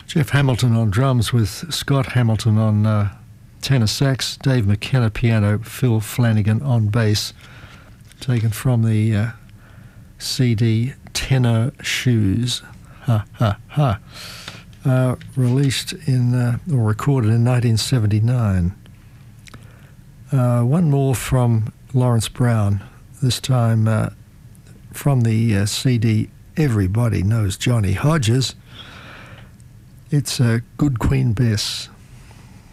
Jeff Hamilton on drums with Scott Hamilton on tenor sax, Dave McKenna piano, Phil Flanagan on bass, taken from the CD Tenor Shoes, released or recorded in 1979. One more from Lawrence Brown, this time from the CD Everybody Knows Johnny Hodges. It's Good Queen Bess.